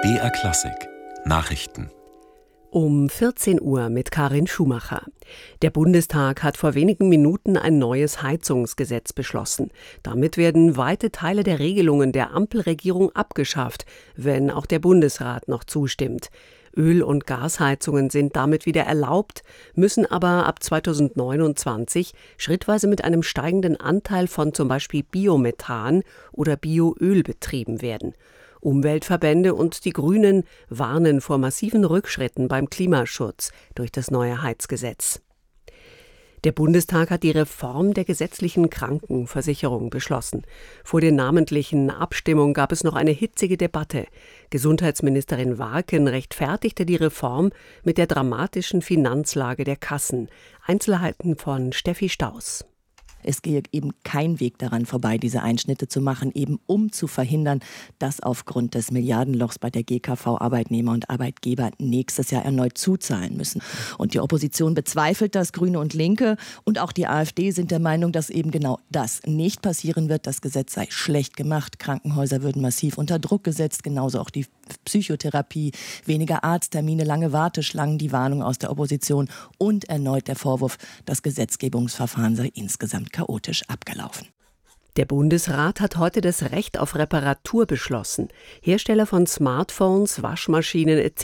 BR Klassik Nachrichten Um 14 Uhr mit Karin Schumacher. Der Bundestag hat vor wenigen Minuten ein neues Heizungsgesetz beschlossen. Damit werden weite Teile der Regelungen der Ampelregierung abgeschafft, wenn auch der Bundesrat noch zustimmt. Öl- und Gasheizungen sind damit wieder erlaubt, müssen aber ab 2029 schrittweise mit einem steigenden Anteil von zum Beispiel Biomethan oder Bioöl betrieben werden. Umweltverbände und die Grünen warnen vor massiven Rückschritten beim Klimaschutz durch das neue Heizgesetz. Der Bundestag hat die Reform der gesetzlichen Krankenversicherung beschlossen. Vor der namentlichen Abstimmung gab es noch eine hitzige Debatte. Gesundheitsministerin Warken rechtfertigte die Reform mit der dramatischen Finanzlage der Kassen. Einzelheiten von Steffi Staus. Es gehe eben kein Weg daran vorbei, diese Einschnitte zu machen, eben um zu verhindern, dass aufgrund des Milliardenlochs bei der GKV Arbeitnehmer und Arbeitgeber nächstes Jahr erneut zuzahlen müssen. Und die Opposition bezweifelt das, Grüne und Linke und auch die AfD sind der Meinung, dass eben genau das nicht passieren wird. Das Gesetz sei schlecht gemacht, Krankenhäuser würden massiv unter Druck gesetzt, genauso auch die Psychotherapie, weniger Arzttermine, lange Warteschlangen, die Warnung aus der Opposition und erneut der Vorwurf, das Gesetzgebungsverfahren sei insgesamt chaotisch abgelaufen. Der Bundesrat hat heute das Recht auf Reparatur beschlossen. Hersteller von Smartphones, Waschmaschinen etc.